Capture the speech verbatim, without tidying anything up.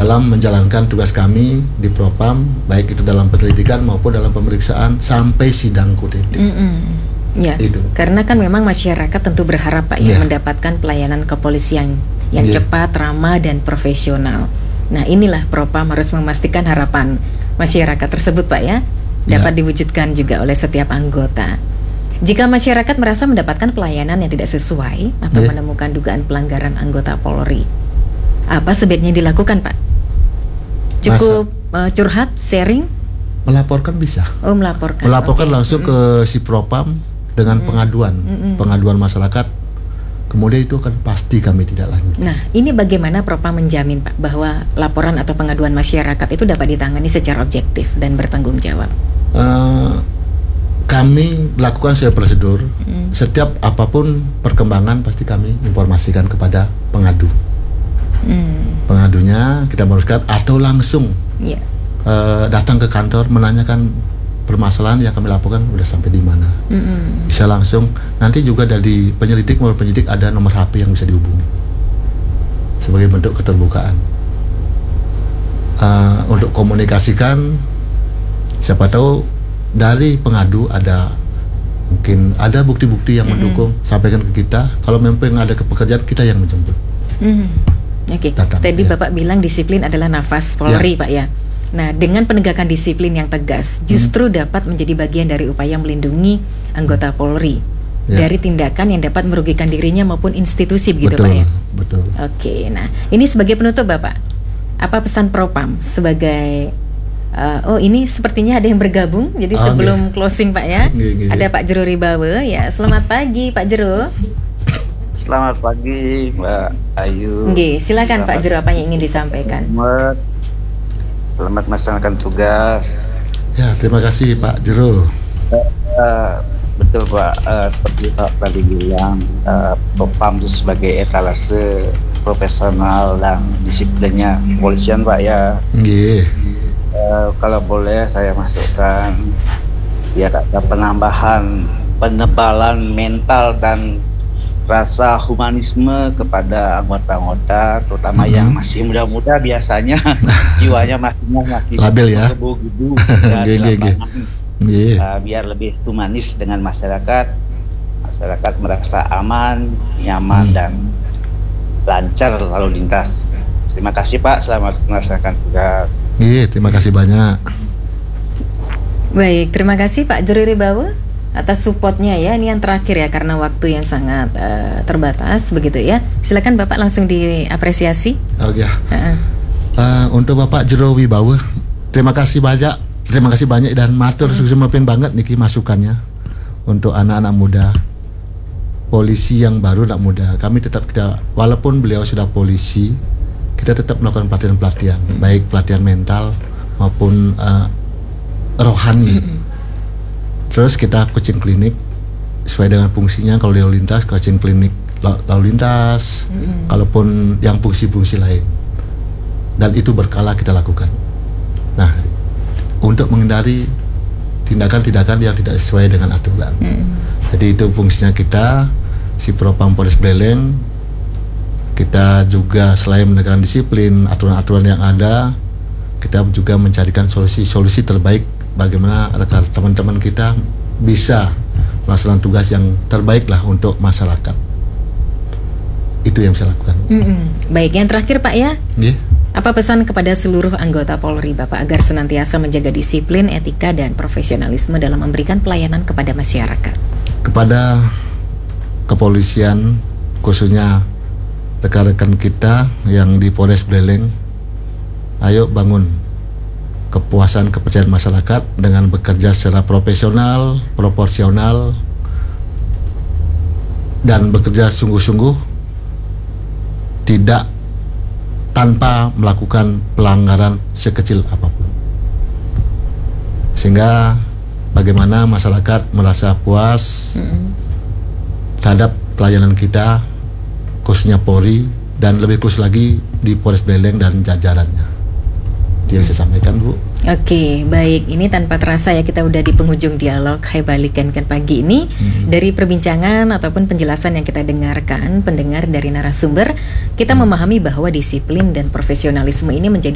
dalam menjalankan tugas kami di Propam, baik itu dalam penyelidikan maupun dalam pemeriksaan sampai sidang kode etik. Mm -mm. Ya, itu. Karena kan memang masyarakat tentu berharap Pak ya, ya mendapatkan pelayanan kepolisian yang ya. cepat, ramah dan profesional. Nah, inilah Propam harus memastikan harapan masyarakat tersebut Pak ya dapat ya. diwujudkan juga oleh setiap anggota. Jika masyarakat merasa mendapatkan pelayanan yang tidak sesuai atau ya. menemukan dugaan pelanggaran anggota Polri, apa sebaiknya dilakukan Pak? Cukup uh, curhat, sharing? Melaporkan bisa. Oh, melaporkan. Melaporkan okay. langsung mm -hmm. ke si Propam dengan mm-hmm. pengaduan, mm-hmm. pengaduan masyarakat, kemudian itu kan pasti kami tidak lanjut. Nah, ini bagaimana Propam menjamin Pak bahwa laporan atau pengaduan masyarakat itu dapat ditangani secara objektif dan bertanggung jawab? Uh, kami lakukan sesuai prosedur. Mm. Setiap apapun perkembangan pasti kami informasikan kepada pengadu. Mm. Pengadunya kita meneruskan atau langsung yeah. uh, datang ke kantor menanyakan permasalahan yang kami laporkan udah sampai di mana. Mm-hmm. Bisa langsung, nanti juga dari penyelidik maupun penyidik ada nomor H P yang bisa dihubungi sebagai bentuk keterbukaan. Uh, untuk komunikasikan, siapa tahu dari pengadu ada mungkin ada bukti-bukti yang mm-hmm. mendukung, sampaikan ke kita. Kalau memang ada kepekerjaan, kita yang menjemput. Mm-hmm. Oke, okay. Tadi ya. Bapak bilang disiplin adalah nafas Polri ya. Pak ya. Nah, dengan penegakan disiplin yang tegas justru hmm. dapat menjadi bagian dari upaya melindungi anggota Polri ya. dari tindakan yang dapat merugikan dirinya maupun institusi, begitu betul, Pak ya? Betul. Oke, nah ini sebagai penutup Bapak, apa pesan Propam sebagai uh, oh ini sepertinya ada yang bergabung, jadi oh, sebelum okay. closing Pak ya, okay, okay. ada Pak Jero Ribawe ya. Selamat pagi Pak Jero. Selamat pagi Mbak Ayu. Oke, silakan Selamat Pak Jero, apa yang ingin disampaikan? Selamat. Selamat melaksanakan tugas. Ya, terima kasih Pak Jero. Uh, uh, betul Pak, uh, seperti Pak tadi bilang, uh, Propam itu sebagai etalase profesional dan disiplinnya kepolisian Pak ya. Yeah. Uh, kalau boleh saya masukkan, biar ada penambahan penebalan mental dan rasa humanisme kepada anggota-anggota, terutama mm-hmm. yang masih muda-muda, biasanya jiwanya masih masih labil ya, gebu-gebu ya, di lapangan. Yeah. Uh, biar lebih humanis dengan masyarakat, masyarakat merasa aman, nyaman mm. dan lancar lalu lintas. Terima kasih Pak, selamat melaksanakan tugas. Iya, yeah, terima kasih banyak. Baik, terima kasih Pak Jero Ribawe atas supportnya ya. Ini yang terakhir ya, karena waktu yang sangat uh, terbatas begitu ya. Silakan Bapak langsung diapresiasi. Oh ya. Uh-uh. Uh, untuk Bapak Jero Ribawe, terima kasih banyak, terima kasih banyak dan matur uh-huh. semakin banget niki masukannya untuk anak-anak muda, polisi yang baru anak muda. Kami tetap kita, walaupun beliau sudah polisi, kita tetap melakukan pelatihan-pelatihan, uh-huh. baik pelatihan mental maupun uh, rohani. Uh-huh. Terus kita coaching klinik sesuai dengan fungsinya. Kalau lalu lintas, coaching klinik lalu lintas, mm-hmm. kalaupun yang fungsi-fungsi lain, dan itu berkala kita lakukan. Nah, untuk menghindari tindakan-tindakan yang tidak sesuai dengan aturan. Mm-hmm. Jadi itu fungsinya kita, si Propam Polres Buleleng. Kita juga selain menegakkan disiplin, aturan-aturan yang ada, kita juga mencarikan solusi-solusi terbaik bagaimana rekan teman-teman kita bisa melaksanakan tugas yang terbaik lah untuk masyarakat. Itu yang saya lakukan. Mm-hmm. Baik, yang terakhir Pak ya. Yeah. Apa pesan kepada seluruh anggota Polri Bapak agar senantiasa menjaga disiplin, etika dan profesionalisme dalam memberikan pelayanan kepada masyarakat? Kepada kepolisian, khususnya rekan-rekan kita yang di Polres Buleleng, ayo bangun kepuasan kepercayaan masyarakat dengan bekerja secara profesional, proporsional, dan bekerja sungguh-sungguh, tidak tanpa melakukan pelanggaran sekecil apapun, sehingga bagaimana masyarakat merasa puas mm-hmm. terhadap pelayanan kita, khususnya Polri, dan lebih khusus lagi di Polres Buleleng dan jajarannya. Dia bisa sampaikan Bu. Oke, baik. Ini tanpa terasa ya kita udah di penghujung dialog Hai Balikan kan pagi ini. Hmm. Dari perbincangan ataupun penjelasan yang kita dengarkan pendengar dari narasumber, kita hmm. memahami bahwa disiplin dan profesionalisme ini menjadi